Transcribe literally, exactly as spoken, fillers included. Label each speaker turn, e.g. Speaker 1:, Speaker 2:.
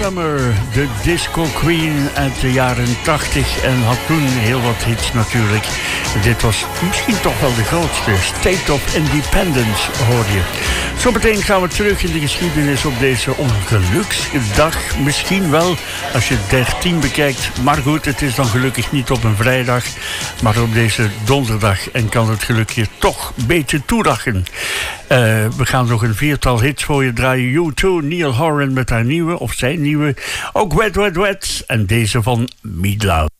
Speaker 1: Summer, de disco queen uit de jaren tachtig en had toen heel wat hits natuurlijk. Dit was misschien toch wel de grootste. State of Independence hoor je. Zometeen gaan we terug in de geschiedenis op deze ongeluksdag. Misschien wel als je dertien bekijkt. Maar goed, het is dan gelukkig niet op een vrijdag, maar op deze donderdag. En kan het geluk je toch een beetje toelachen. Uh, we gaan nog een viertal hits voor je draaien. U twee, Neil Horan met haar nieuwe, of zijn nieuwe. Ook Wet Wet Wet. En deze van Meat Loud.